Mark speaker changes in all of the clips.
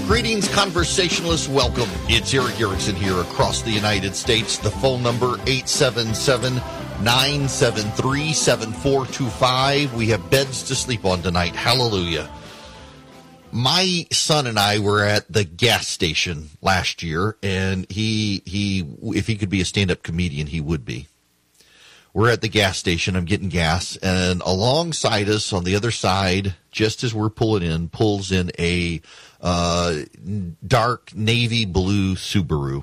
Speaker 1: Greetings, conversationalists. Welcome. It's Eric Erickson here across the United States. The phone number, 877-973-7425. We have beds to sleep on tonight. Hallelujah. My son and I were at the gas station last year, and he if he could be a stand-up comedian, he would be. We're at the gas station. I'm getting gas, and alongside us on the other side, just as we're pulling in, pulls in a dark navy blue Subaru.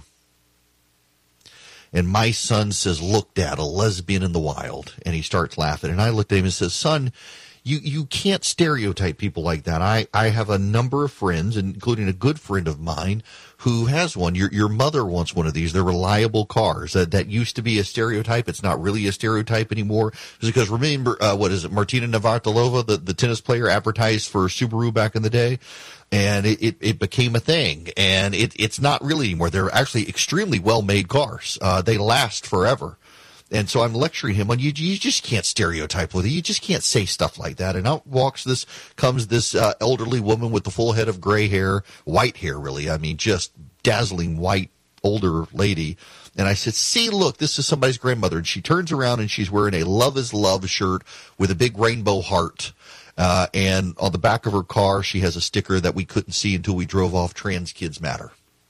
Speaker 1: And my son says, "Look, Dad, a lesbian in the wild." And he starts laughing. And I looked at him and says, "Son, you can't stereotype people like that. I have a number of friends, including a good friend of mine, who has one. Your mother wants one of these. They're reliable cars. That used to be a stereotype. It's not really a stereotype anymore. Because remember, Martina Navratilova, the tennis player, advertised for Subaru back in the day, and it became a thing. And it's not really anymore. They're actually extremely well-made cars. They last forever. And so I'm lecturing him on you just can't stereotype with it. You just can't say stuff like that. And out comes this elderly woman with the full head of gray hair, white hair, really. I mean, just dazzling white older lady. And I said, "See, look, this is somebody's grandmother." And she turns around and she's wearing a Love is Love shirt with a big rainbow heart. And on the back of her car, she has a sticker that we couldn't see until we drove off, "Trans Kids Matter."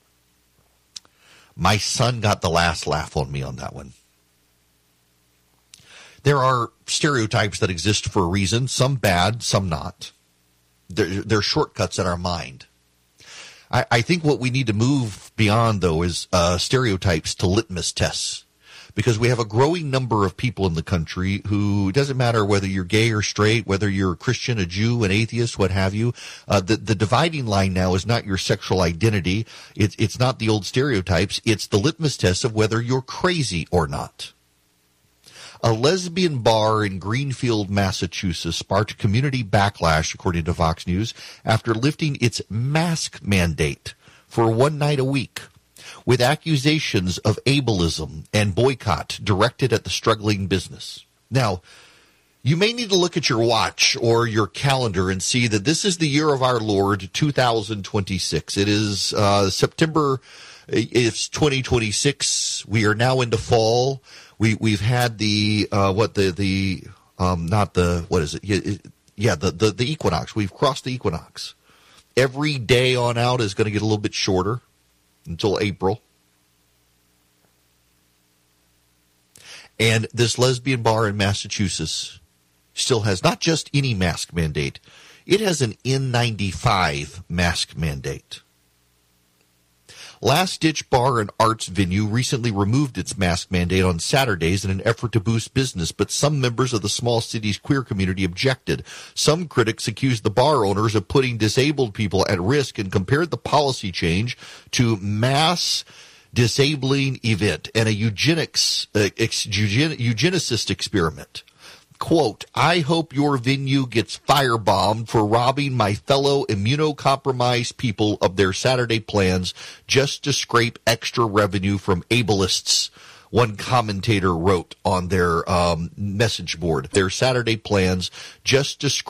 Speaker 1: My son got the last laugh on me on that one. There are stereotypes that exist for a reason, some bad, some not. They're shortcuts in our mind. I think what we need to move beyond, though, is stereotypes to litmus tests. Because we have a growing number of people in the country who, it doesn't matter whether you're gay or straight, whether you're a Christian, a Jew, an atheist, what have you. The dividing line now is not your sexual identity. It's not the old stereotypes. It's the litmus test of whether you're crazy or not. A lesbian bar in Greenfield, Massachusetts sparked community backlash, according to Fox News, after lifting its mask mandate for one night a week, with accusations of ableism and boycott directed at the struggling business. Now, you may need to look at your watch or your calendar and see that this is the year of our Lord, 2026. It is September. It's 2026. We are now into fall. We've had the equinox. We've crossed the equinox. Every day on out is going to get a little bit shorter until April. And this lesbian bar in Massachusetts still has not just any mask mandate. It has an N95 mask mandate. Last Ditch Bar and Arts venue recently removed its mask mandate on Saturdays in an effort to boost business, but some members of the small city's queer community objected. Some critics accused the bar owners of putting disabled people at risk and compared the policy change to mass disabling event and a eugenicist experiment. Quote, "I hope your venue gets firebombed for robbing my fellow immunocompromised people of their Saturday plans just to scrape extra revenue from ableists," one commentator wrote on their message board. Their Saturday plans just to scrape